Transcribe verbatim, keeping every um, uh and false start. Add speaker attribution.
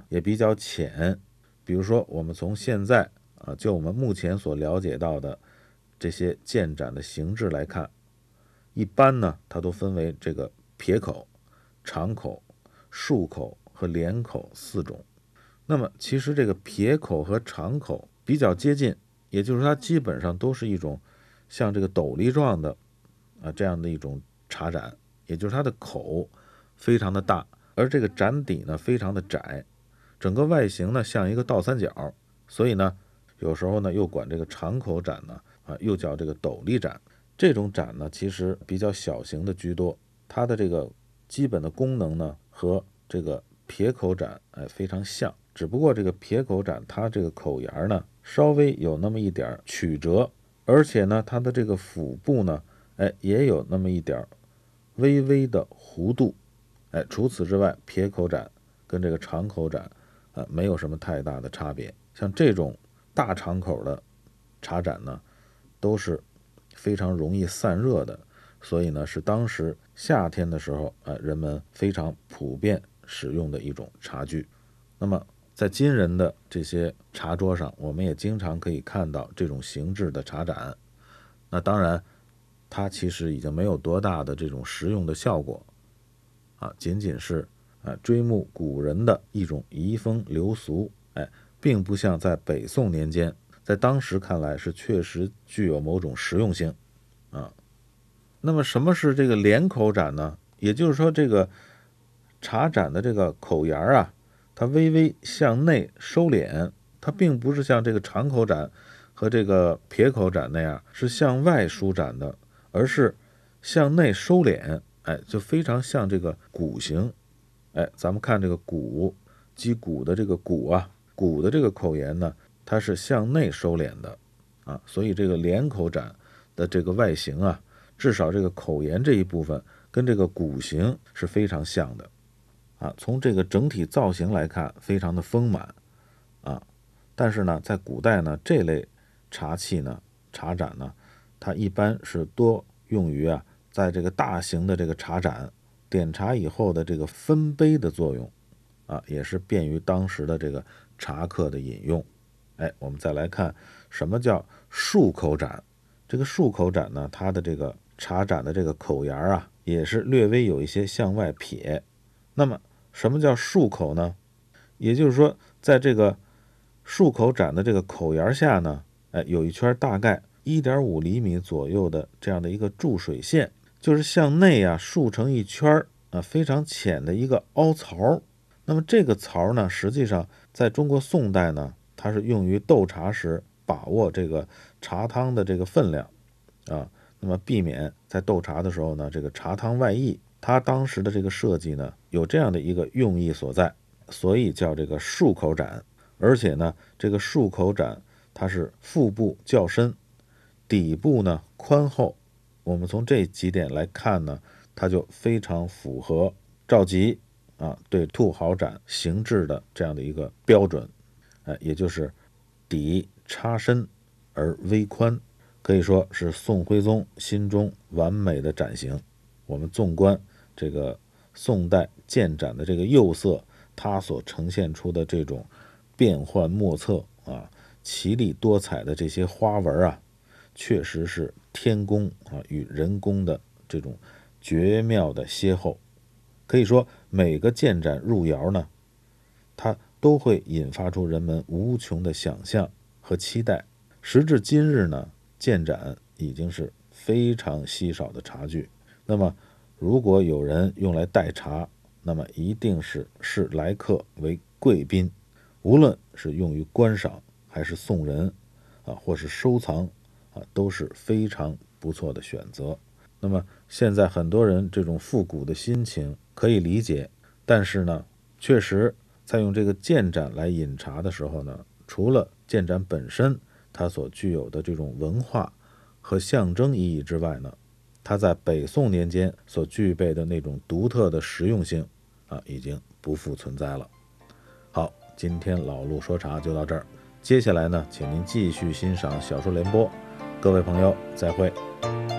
Speaker 1: 也比较浅。比如说我们从现在啊，就我们目前所了解到的这些建盏的形制来看，一般呢它都分为这个撇口、长口、竖口和连口四种。那么其实这个撇口和长口比较接近，也就是它基本上都是一种像这个斗笠状的啊这样的一种茶盏，也就是它的口非常的大，而这个盏底呢非常的窄，整个外形呢像一个倒三角，所以呢有时候呢又管这个长口盏呢啊又叫这个斗笠盏。这种盏呢其实比较小型的居多，它的这个基本的功能呢和这个撇口盏哎非常像，只不过这个撇口盏它这个口沿呢稍微有那么一点曲折，而且呢它的这个腹部呢哎也有那么一点微微的弧度。哎，除此之外，撇口盏跟这个长口盏呃没有什么太大的差别。像这种大长口的茶盏呢都是非常容易散热的，所以呢是当时夏天的时候呃人们非常普遍使用的一种茶具。那么在今人的这些茶桌上，我们也经常可以看到这种形制的茶盏。那当然它其实已经没有多大的这种实用的效果啊，仅仅是啊追慕古人的一种遗风流俗，哎，并不像在北宋年间，在当时看来是确实具有某种实用性啊。那么什么是这个连口盏呢？也就是说，这个茶盏的这个口沿啊，它微微向内收敛，它并不是像这个长口盏和这个撇口盏那样是向外舒展的，而是向内收敛，哎，就非常像这个鼓形。哎，咱们看这个鼓，击鼓的这个鼓啊，鼓的这个口沿呢，它是向内收敛的啊，所以这个连口盏的这个外形啊，至少这个口沿这一部分跟这个鼓形是非常像的啊。从这个整体造型来看，非常的丰满啊。但是呢，在古代呢，这类茶器呢，茶盏呢，它一般是多用于啊，在这个大型的这个茶盏点茶以后的这个分杯的作用啊，也是便于当时的这个茶客的饮用。哎，我们再来看什么叫竖口盏。这个竖口盏呢，它的这个茶盏的这个口沿啊，也是略微有一些向外撇。那么什么叫竖口呢？也就是说，在这个竖口盏的这个口沿下呢，哎，有一圈大概 一点五厘米左右的这样的一个注水线，就是向内啊竖成一圈啊非常浅的一个凹槽。那么这个槽呢，实际上在中国宋代呢，它是用于斗茶时把握这个茶汤的这个分量啊，那么避免在斗茶的时候呢，这个茶汤外溢。它当时的这个设计呢，有这样的一个用意所在，所以叫这个竖口盏。而且呢，这个竖口盏它是腹部较深，底部呢宽厚。我们从这几点来看呢，它就非常符合赵佶啊对兔毫盏形制的这样的一个标准，哎，也就是底插深而微宽，可以说是宋徽宗心中完美的盏型。我们纵观这个宋代建盏的这个釉色，它所呈现出的这种变幻莫测啊、奇丽多彩的这些花纹啊，确实是天工啊与人工的这种绝妙的邂逅。可以说每个建盏入窑呢，它都会引发出人们无穷的想象和期待。时至今日呢，建盏已经是非常稀少的茶具。那么如果有人用来代茶，那么一定是视来客为贵宾，无论是用于观赏还是送人啊，或是收藏啊，都是非常不错的选择。那么现在很多人这种复古的心情可以理解，但是呢，确实在用这个建盏来饮茶的时候呢，除了建盏本身它所具有的这种文化和象征意义之外呢，它在北宋年间所具备的那种独特的实用性啊，已经不复存在了。好，今天老陆说茶就到这儿，接下来呢，请您继续欣赏小说联播，各位朋友再会。